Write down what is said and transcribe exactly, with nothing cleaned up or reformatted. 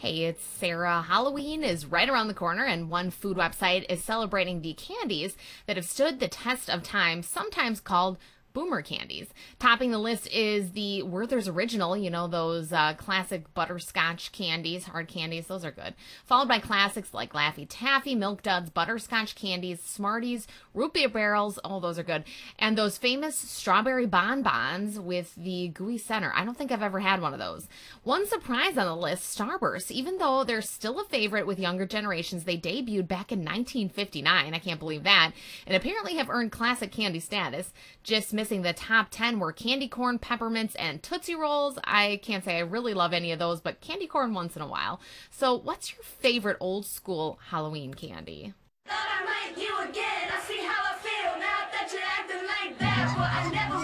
Hey, it's Sarah. Halloween is right around the corner, and one food website is celebrating the candies that have stood the test of time, sometimes called boomer candies. Topping the list is the Werther's Original, you know, those uh, classic butterscotch candies, hard candies, those are good. Followed by classics like Laffy Taffy, Milk Duds, butterscotch candies, Smarties, root beer barrels, oh, those are good. And those famous strawberry bonbons with the gooey center. I don't think I've ever had one of those. One surprise on the list, Starburst. Even though they're still a favorite with younger generations, they debuted back in nineteen fifty-nine. I can't believe that. And apparently have earned classic candy status. Just missing the top ten were candy corn, peppermints, and Tootsie Rolls. I can't say I really love any of those, but candy corn once in a while. So what's your favorite old school Halloween candy? Thought I might you again. I see how I feel now that you're acting like that. Well, I never